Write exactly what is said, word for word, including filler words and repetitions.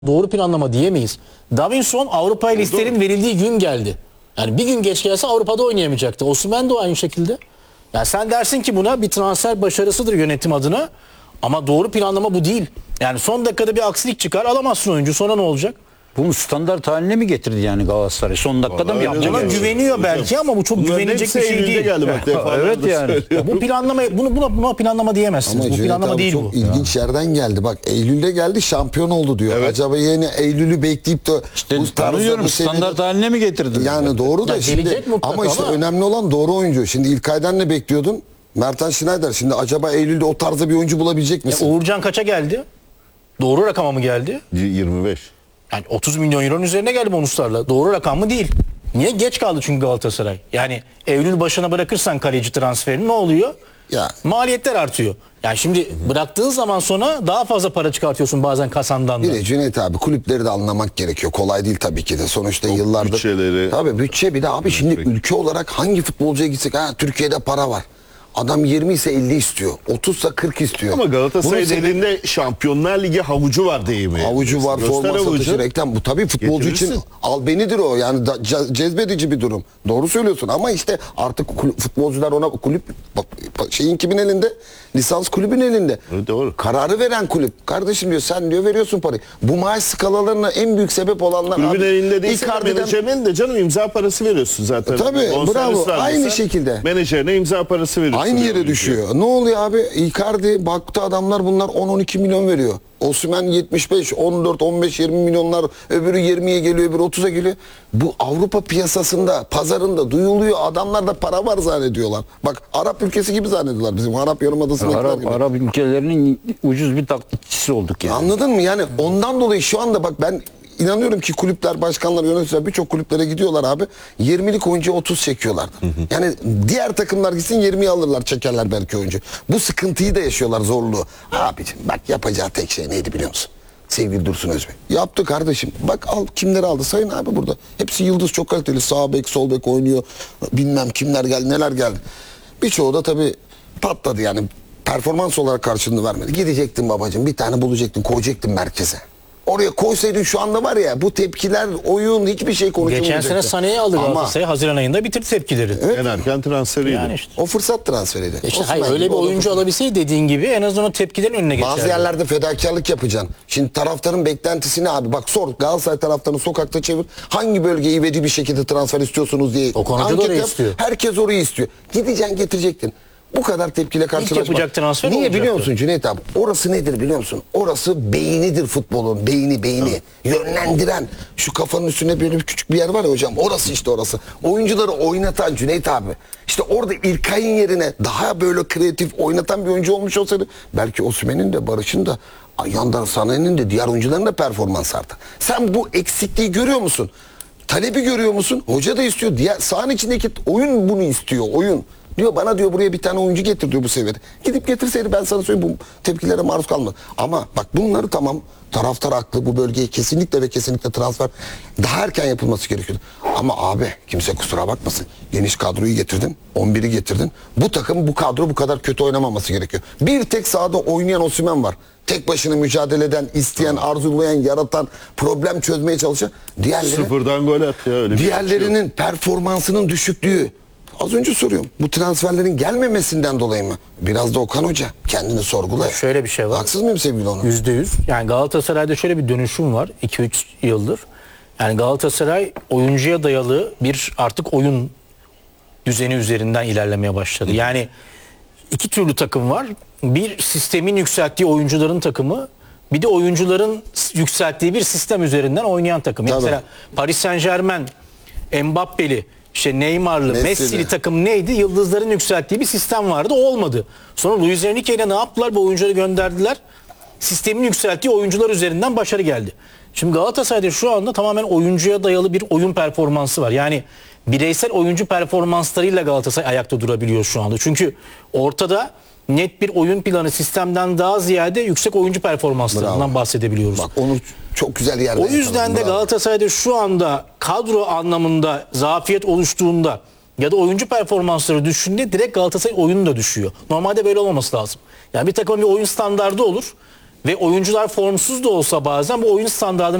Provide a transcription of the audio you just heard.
Doğru planlama diyemeyiz. Davinson Avrupa listelerin verildiği gün geldi. Yani bir gün geç gelse Avrupa'da oynayamayacaktı. Osimhen de aynı şekilde. Yani sen dersin ki buna bir transfer başarısıdır yönetim adına. Ama doğru planlama bu değil. Yani son dakikada bir aksilik çıkar, alamazsın oyuncu. Sonra ne olacak? Bunu standart haline mi getirdi yani Galatasaray? Son dakikada mı yapacak? Ona güveniyor Hocam, belki ama bu çok güvenilecek bir şey değil. Geldi bak, Evet yani. Ya bu planlama, bunu buna, buna planlama diyemezsiniz. Ama bu Cüneyt planlama abi değil çok bu. ilginç yerden geldi. Bak Eylül'de geldi, şampiyon oldu diyor. Evet. Acaba yeni Eylül'ü bekleyip de İşte bu tarzda tanıyorum, bu seviyede- standart haline mi getirdin? Yani doğru da Ya şimdi gelecek mutlaka ama işte ama- önemli olan doğru oyuncu. Şimdi İlkay'dan ne bekliyordun? Mertan Schneider. Şimdi acaba Eylül'de o tarzda bir oyuncu bulabilecek Ya misin? Uğurcan kaça geldi? Doğru rakama mı geldi? yirmi beş. Yani otuz milyon euronun üzerine geldi bonuslarla. Doğru rakam mı değil. Niye? Geç kaldı çünkü Galatasaray. Yani Eylül başına bırakırsan kaleci transferini ne oluyor? Ya. Maliyetler artıyor. Yani şimdi bıraktığın zaman sonra daha fazla para çıkartıyorsun bazen kasandan da. Bir de Cüneyt abi kulüpleri de anlamak gerekiyor. Kolay değil tabii ki de. Sonuçta Çok yıllardır. bütçeleri- Tabii bütçe bir de abi şimdi Sürekli. ülke olarak hangi futbolcuya gitsek ha Türkiye'de para var. Adam yirmi ise elli istiyor. otuz ise kırk istiyor. Ama Galatasaray'ın Bunun sebebi- elinde Şampiyonlar Ligi havucu var deyimi. Avucu var, Göster forma avucu. satışı, reklam. Bu tabii futbolcu için Getirirsin. albenidir o. Yani da, ce- cezbedici bir durum. Doğru söylüyorsun ama işte artık kul- futbolcular ona kulüp bak, şeyin kimin elinde? Lisans kulübün elinde. Evet, doğru. Kararı veren kulüp. Kardeşim diyor sen diyor veriyorsun parayı. Bu maaş skalalarına en büyük sebep olanlar Kulübün abi, elinde değilse de Icardi'den- menajerinin de canım imza parası veriyorsun zaten. Tabii, Bonservis bravo. verdiysen Aynı şekilde. Menajerine imza parası veriyorsun. Aynı yere oyuncuya. düşüyor. Ne oluyor abi? Icardi baktı adamlar bunlar on on iki milyon veriyor. Osimhen yetmiş beş, on dört, on beş, yirmi milyonlar, öbürü yirmiye geliyor, öbürü otuza geliyor. Bu Avrupa piyasasında, pazarında duyuluyor. Adamlarda para var zannediyorlar. Bak Arap ülkesi gibi zannediyorlar bizim Arap Yarımadası'ndakiler Arap, gibi. Arap ülkelerinin ucuz bir taklitçisi olduk yani. Anladın mı? Yani ondan dolayı şu anda bak ben inanıyorum ki kulüpler, başkanlar, yöneticiler birçok kulüplere gidiyorlar abi. yirmilik oyuncu otuz çekiyorlardı. Yani diğer takımlar gitsin yirmiyi alırlar, çekerler belki oyuncu. Bu sıkıntıyı da yaşıyorlar, zorluğu. Abicim bak yapacağı tek şey neydi biliyor musun? Sevgili Dursun Özbek. Yaptı kardeşim. Bak al kimleri aldı. Sayın abi burada. Hepsi yıldız, çok kaliteli. Sağ bek, sol bek oynuyor. Bilmem kimler geldi, neler geldi. Birçoğu da tabii patladı yani. Performans olarak karşılığını vermedi. Gidecektin babacığım bir tane bulacaktın, koyacaktın merkeze. Oraya koysaydın şu anda var ya bu tepkiler, oyun hiçbir şey konuşulmayacaktı. Geçen sene Sané'yi aldı Ama Galatasaray. Haziran ayında bitirdi tepkileri. En erken transferiydi. Yani işte. o fırsat transferiydi. İşte Osman hayır öyle gibi bir o da oyuncu fırsat. alabilseydi dediğin gibi en azından o tepkilerin önüne geçerdi. Bazı yerlerde fedakarlık yapacaksın. Şimdi taraftarın beklentisi ne abi? Bak sor Galatasaray taraftarını sokakta çevir. Hangi bölgeyi ivedi bir şekilde transfer istiyorsunuz diye. Okan Hoca da anket orayı yap. istiyor. Herkes orayı istiyor. Gideceksin getirecektin. Bu kadar tepkiyle karşılaşmak. yapacak transfer Niye olacaktı. biliyor musun Cüneyt abi? Orası nedir biliyor musun? Orası beynidir futbolun. Beyni beyni. Yönlendiren. Şu kafanın üstüne böyle bir küçük bir yer var ya hocam. Orası işte orası. Oyuncuları oynatan Cüneyt abi. İşte orada İlkay'ın yerine daha böyle kreatif oynatan bir oyuncu olmuş olsaydı belki Osimhen'in de Barış'ın da yandan Sané'nin de diğer oyuncuların da performans arttı. Sen bu eksikliği görüyor musun? Talebi görüyor musun? Hoca da istiyor. Diğer sahanın içindeki oyun bunu istiyor. Oyun. Diyor bana diyor buraya bir tane oyuncu getir diyor bu seviyede. Gidip getirseydi ben sana söyleyeyim bu tepkilere maruz kalmadı. Ama bak bunları tamam taraftar haklı, bu bölgeye kesinlikle ve kesinlikle transfer daha erken yapılması gerekiyordu. Ama abi kimse kusura bakmasın. Geniş kadroyu getirdin. on biri getirdin. Bu takım bu kadro bu kadar kötü oynamaması gerekiyor. Bir tek sahada oynayan Osimhen var. Tek başına mücadele eden, isteyen, arzulayan, yaratan, problem çözmeye çalışan. Diğerleri, Sıfırdan gol attı ya öyle bir şey yok. diğerlerinin performansının düşüklüğü. Az önce soruyorum. Bu transferlerin gelmemesinden dolayı mı? Biraz da Okan Hoca kendini sorgula. Şöyle bir şey var. Haksız mıyım sevgili Onur? Yüzde yüz. Yani Galatasaray'da şöyle bir dönüşüm var. iki üç yıldır. Yani Galatasaray oyuncuya dayalı bir artık oyun düzeni üzerinden ilerlemeye başladı. Yani iki türlü takım var. Bir sistemin yükselttiği oyuncuların takımı. Bir de oyuncuların yükselttiği bir sistem üzerinden oynayan takım. Tabii. Mesela Paris Saint-Germain, Mbappe'li, işte Neymar'lı, Messi'li. Messi'li takım neydi? Yıldızların yükselttiği bir sistem vardı. O olmadı. Sonra Luis Enrique ile ne yaptılar? Bu oyuncuları gönderdiler. Sistemin yükselttiği oyuncular üzerinden başarı geldi. Şimdi Galatasaray'da şu anda tamamen oyuncuya dayalı bir oyun performansı var. Yani bireysel oyuncu performanslarıyla Galatasaray ayakta durabiliyor şu anda. Çünkü ortada net bir oyun planı sistemden daha ziyade yüksek oyuncu performanslarından Bravo. bahsedebiliyoruz. Bak onu çok güzel yerde. O yüzden de yakaladın, bravo. Galatasaray'da şu anda kadro anlamında zafiyet oluştuğunda ya da oyuncu performansları düşündüğünde direkt Galatasaray oyunu da düşüyor. Normalde böyle olmaması lazım. Yani bir takımın bir oyun standardı olur. Ve oyuncular formsuz da olsa bazen bu oyun standartını